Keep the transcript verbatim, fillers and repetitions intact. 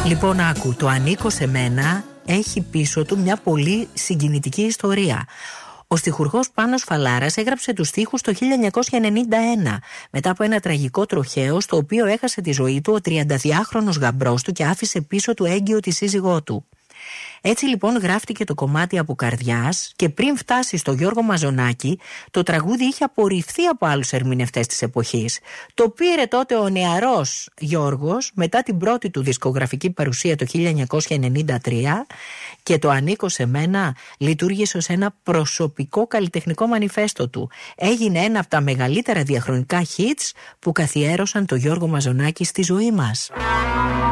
Λοιπόν, άκου, το «Ανήκω σε μένα» έχει πίσω του μια πολύ συγκινητική ιστορία. Ο στιχουργός Πάνος Φαλάρας έγραψε τους στίχους το χίλια εννιακόσια ενενήντα ένα, μετά από ένα τραγικό τροχαίο στο οποίο έχασε τη ζωή του ο τριανταδυάχρονος γαμπρός του και άφησε πίσω του έγκυο τη σύζυγό του. Έτσι λοιπόν γράφτηκε το κομμάτι από καρδιάς και πριν φτάσει στο Γιώργο Μαζονάκη, το τραγούδι είχε απορριφθεί από άλλους ερμηνευτές της εποχής. Το πήρε τότε ο νεαρός Γιώργος μετά την πρώτη του δισκογραφική παρουσία το χίλια εννιακόσια ενενήντα τρία και το «Ανήκω σε μένα» λειτουργήσε ως ένα προσωπικό καλλιτεχνικό μανιφέστο του. Έγινε ένα από τα μεγαλύτερα διαχρονικά hits που καθιέρωσαν το Γιώργο Μαζονάκη στη ζωή μας.